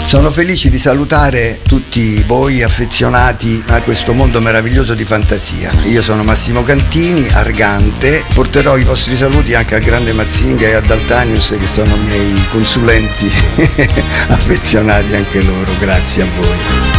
Sono felice di salutare tutti voi affezionati a questo mondo meraviglioso di fantasia. Io sono Massimo Cantini, Argante, porterò i vostri saluti anche al grande Mazinga e a Daltanius, che sono miei consulenti affezionati anche loro. Grazie a voi.